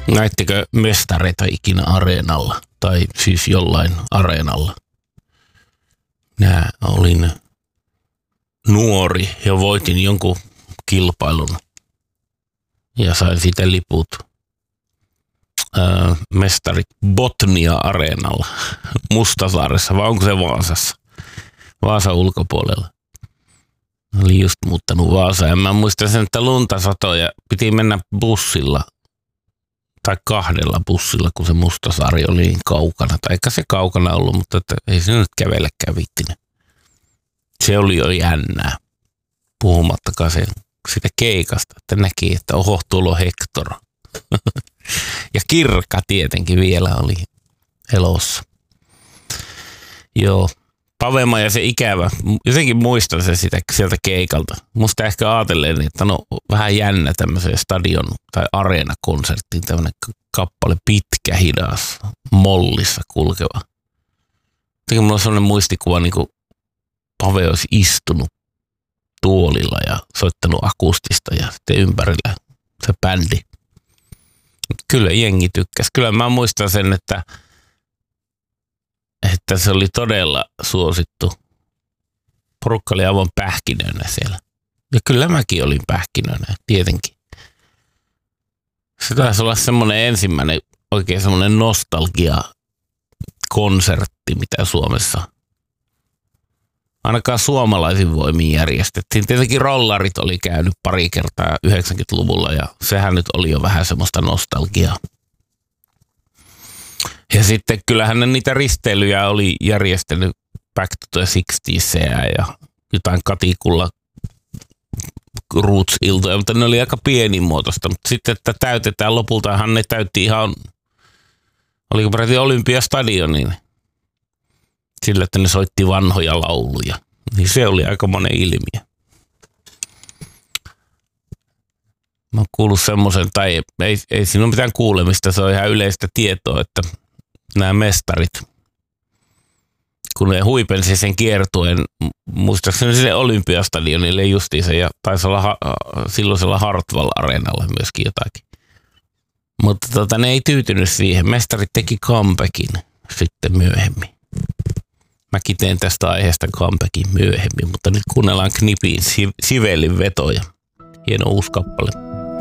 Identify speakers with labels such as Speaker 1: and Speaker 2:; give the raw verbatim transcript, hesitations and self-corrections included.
Speaker 1: Näittekö mestareita ikinä areenalla? Tai siis jollain areenalla? Minä olin nuori ja voitin jonkun kilpailun. Ja sain siitä liput. Öö, mestarit Botnia-areenalla. Mustasaaressa, vai onko se Vaasassa? Vaasan ulkopuolella. Olin just muuttanut Vaasaan. Ja mä muistan sen, että lunta satoi ja piti mennä bussilla. Tai kahdella bussilla, kun se Mustasaari oli niin kaukana. Tai eikä se kaukana ollut, mutta että ei se nyt kävelläkään viittinen. Se oli jo jännää. Puhumattakaan sen, sitä keikasta, että näki, että oho, tuolla on Hector. Ja Kirkka tietenkin vielä oli elossa. Joo. Pavema ja se ikävä. Jotenkin muistan sen sitä, sieltä keikalta. Musta ehkä ajatellen, että no vähän jännä tämmöiseen stadion- tai areenakonserttiin tämmöinen kappale pitkä, hidas, mollissa kulkeva. Jotenkin mulla on sellainen muistikuva, niin kuin Pave olisi istunut tuolilla ja soittanut akustista ja sitten ympärillä se bändi. Kyllä jengi tykkäsi. Kyllä mä muistan sen, että että se oli todella suosittu. Porukka oli aivan pähkinöinä siellä. Ja kyllä mäkin olin pähkinöinä, tietenkin. Se taisi olla semmoinen ensimmäinen oikein semmoinen nostalgia-konsertti, mitä Suomessa ainakaan suomalaisin voimin järjestettiin. Tietenkin rollarit oli käynyt pari kertaa yhdeksänkymmentäluvulla ja sehän nyt oli jo vähän semmoista nostalgiaa. Ja sitten kyllähän ne niitä risteilyjä oli järjestänyt Back to the sixties'ejä ja jotain Katikulla Roots-iltoja, mutta ne oli aika pienimuotoista. Mutta sitten, että täytetään lopultahan ne täytti ihan, oliko peräti Olympiastadionin, sillä, että ne soitti vanhoja lauluja. Niin se oli aika monen ilmiö. Mä oon kuullut semmoisen, tai ei, ei siinä ole mitään kuulemista, se on ihan yleistä tietoa, että nämä mestarit, kun ne huipensi sen kiertueen, muistaakseni sille Olympiastadionille justiinsa, ja taisi olla ha- silloisella Hartwall-areenalla myöskin jotakin. Mutta tota, ne ei tyytynyt siihen. Mestarit teki comebackin sitten myöhemmin. Mäkin teen tästä aiheesta comebackin myöhemmin, mutta nyt kuunnellaan Knipin Sivelin vetoja. Hieno uusi kappale.